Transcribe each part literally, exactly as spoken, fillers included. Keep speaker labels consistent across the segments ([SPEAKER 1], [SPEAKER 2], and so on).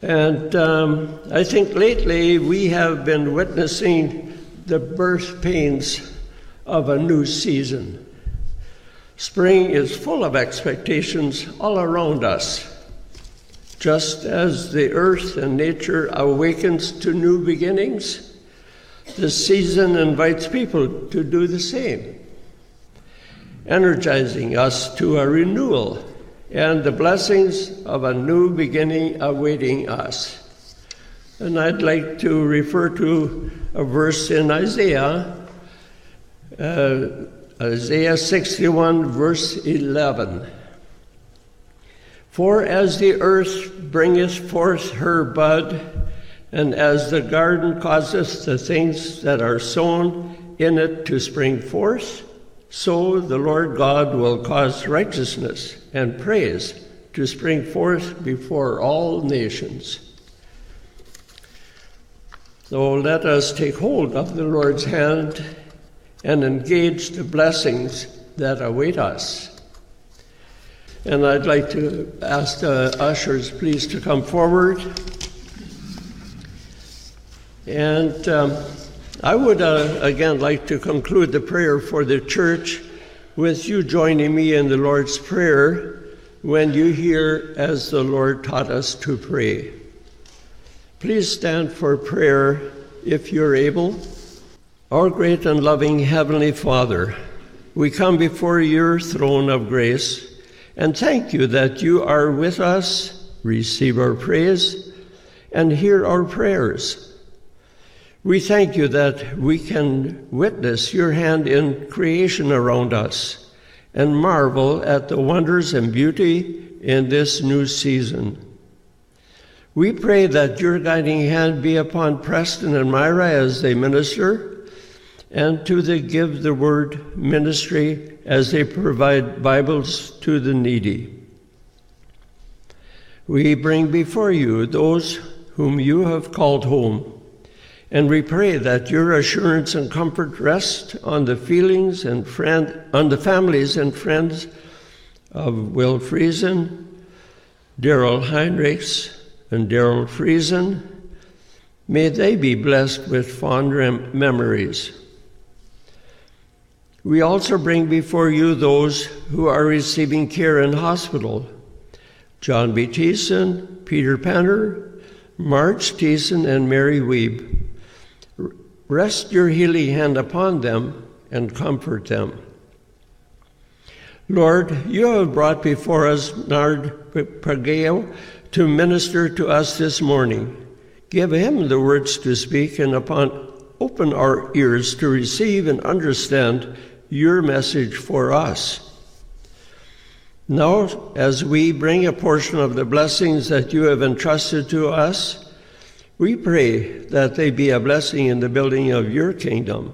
[SPEAKER 1] And um, I think lately we have been witnessing the birth pains of a new season. Spring is full of expectations all around us. Just as the earth and nature awakens to new beginnings, the season invites people to do the same, energizing us to a renewal and the blessings of a new beginning awaiting us. And I'd like to refer to a verse in Isaiah, uh, Isaiah sixty-one, verse eleven. For as the earth bringeth forth her bud, and as the garden causeth the things that are sown in it to spring forth, so the Lord God will cause righteousness and praise to spring forth before all nations. So let us take hold of the Lord's hand and engage the blessings that await us. And I'd like to ask the ushers, please, to come forward. And um, I would, uh, again, like to conclude the prayer for the church with you joining me in the Lord's Prayer when you hear as the Lord taught us to pray. Please stand for prayer if you're able. Our great and loving Heavenly Father, we come before your throne of grace and thank you that you are with us, receive our praise, and hear our prayers. We thank you that we can witness your hand in creation around us and marvel at the wonders and beauty in this new season. We pray that your guiding hand be upon Preston and Myra as they minister, and to the Give the Word ministry as they provide Bibles to the needy. We bring before you those whom you have called home, and we pray that your assurance and comfort rest on the feelings and friend, on the families and friends of Will Friesen, Daryl Heinrichs, and Daryl Friesen. May they be blessed with fond rem- memories. We also bring before you those who are receiving care in hospital: John B. Thiessen, Peter Penner, Marge Thiessen, and Mary Weeb. Rest your healing hand upon them and comfort them. Lord, you have brought before us Nard Pageo to minister to us this morning. Give him the words to speak and upon open our ears to receive and understand your message for us. Now, as we bring a portion of the blessings that you have entrusted to us, we pray that they be a blessing in the building of your kingdom.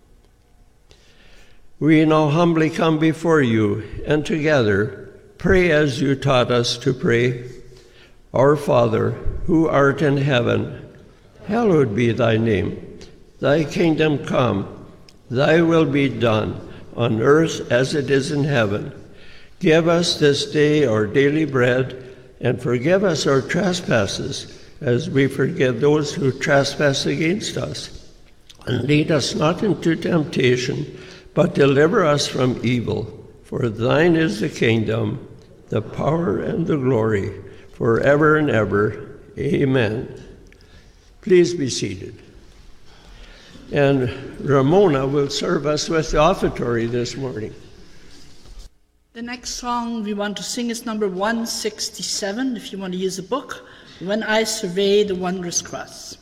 [SPEAKER 1] We now humbly come before you and together pray as you taught us to pray. Our Father, who art in heaven, hallowed be thy name. Thy kingdom come, thy will be done, on earth as it is in heaven. Give us this day our daily bread, and forgive us our trespasses, as we forgive those who trespass against us. And lead us not into temptation, but deliver us from evil. For thine is the kingdom, the power, and the glory, forever and ever. Amen. Please be seated. And Ramona will serve us with the offertory this morning.
[SPEAKER 2] The next song we want to sing is number one sixty-seven, if you want to use a book, When I Survey the Wondrous Cross.